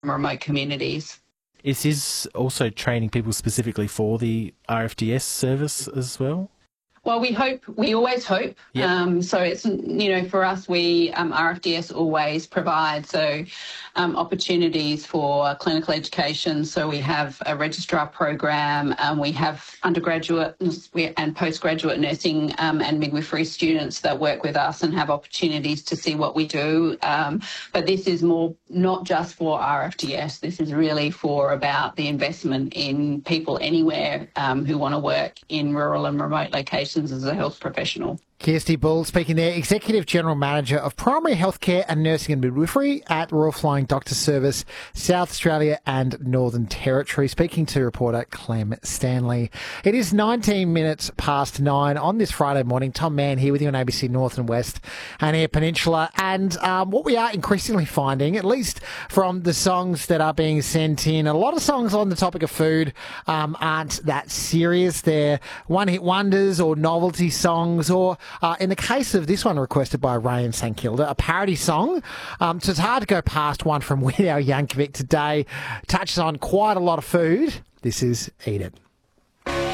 remote communities. Is this also training people specifically for the RFDS service as well? Well, we always hope. Yep. So it's, for us, RFDS always provides opportunities for clinical education. So we have a registrar program, we have undergraduate and postgraduate nursing and midwifery students that work with us and have opportunities to see what we do. But this is more not just for RFDS. This is really about the investment in people anywhere who want to work in rural and remote locations as a health professional. Kirsty Bull speaking there, Executive General Manager of Primary Healthcare and Nursing and Midwifery at Royal Flying Doctor Service, South Australia and Northern Territory, speaking to reporter Clem Stanley. It is 19 minutes past 9 on this Friday morning. Tom Mann here with you on ABC North and West and Eyre Peninsula. And what we are increasingly finding, at least from the songs that are being sent in, a lot of songs on the topic of food aren't that serious. They're one-hit wonders or novelty songs, or in the case of this one requested by Ray in St Kilda, a parody song. So it's hard to go past one from Weird Al Yankovic today. Touches on quite a lot of food. This is Eat It.